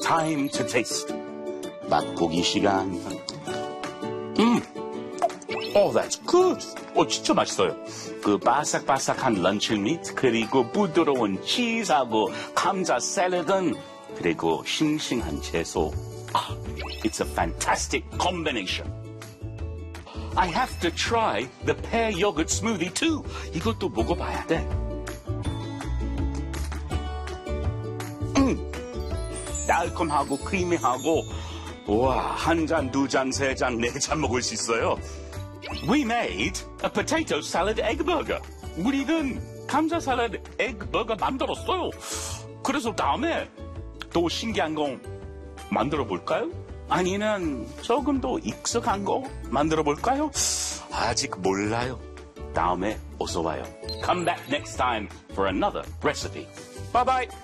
Time to taste. 맛보기 시간. That's good. 진짜 맛있어요. 그 바삭바삭한 런치미트, 그리고 부드러운 치즈하고 감자 샐러드, 그리고 싱싱한 채소. It's a fantastic combination. I have to try the pear yogurt smoothie too. 이것도 먹어봐야 돼. 달콤하고 크리미하고, 와, 한 잔, 두 잔, 세 잔, 네 잔 먹을 수 있어요. We made a potato salad egg burger. 우리는 감자 샐러드 egg burger 만들었어요. 그래서 다음에 또 신기한 거 만들어 볼까요? 아니면 조금 더 익숙한 거 만들어 볼까요? 아직 몰라요. 다음에 어서 와요. Come back next time for another recipe. Bye bye.